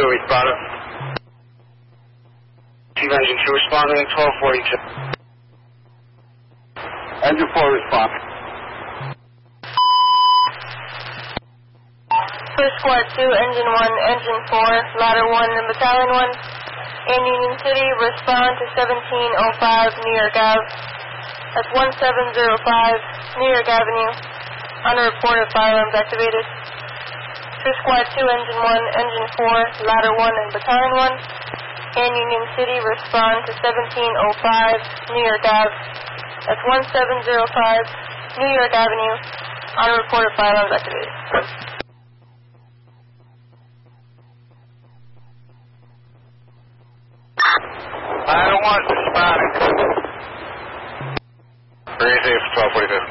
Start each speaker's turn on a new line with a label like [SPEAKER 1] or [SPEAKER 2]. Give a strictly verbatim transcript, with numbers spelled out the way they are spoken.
[SPEAKER 1] we spotted. Team Engine two responding, twelve forty-two.
[SPEAKER 2] Engine four responding.
[SPEAKER 3] First Squad two, Engine one, Engine four, Ladder one, and Battalion one. In Union City, respond to seventeen oh five New York Ave. That's one seven zero five New York Avenue. Unreported firearms activated. First Squad two, Engine one, Engine four, Ladder one, and Battalion one. In Union City, respond to seventeen oh five New York Ave. That's one seven zero five New York Avenue. Unreported firearms activated.
[SPEAKER 1] Ladder one responding. Very safe, twelve forty-two.